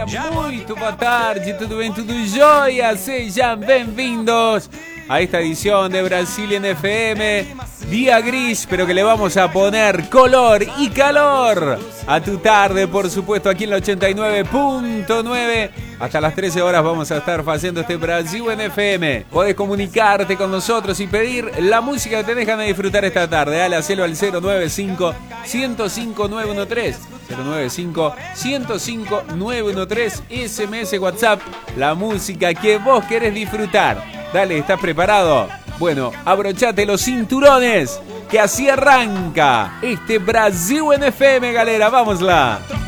Muito boa tarde, tudo bem, tudo jóia? Sejam bem-vindos a esta edición de Brazilian FM. Día gris, pero que le vamos a poner color y calor a tu tarde, por supuesto, aquí en la 89.9. Hasta las 13 horas vamos a estar haciendo este Brazilian FM. Podés comunicarte con nosotros y pedir la música que te dejan de disfrutar esta tarde. Dale, hacelo al 095-105-913. 095-105-913. SMS, WhatsApp, la música que vos querés disfrutar. Dale, ¿estás preparado? Bueno, abrochate los cinturones, que así arranca este Brazilian FM, galera. Vámosla.